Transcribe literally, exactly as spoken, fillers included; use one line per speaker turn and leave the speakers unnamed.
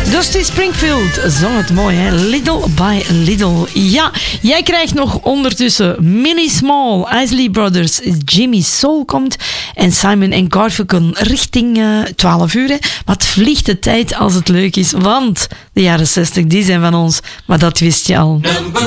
Dusty Springfield zong het mooi, hè? Little by Little. Ja, jij krijgt nog ondertussen Mini Small, Isley Brothers, Jimmy Soul komt en Simon en Garfunkel richting uh, twaalf uur. Hè? Wat vliegt de tijd als het leuk is, want de jaren zestig die zijn van ons, maar dat wist je al.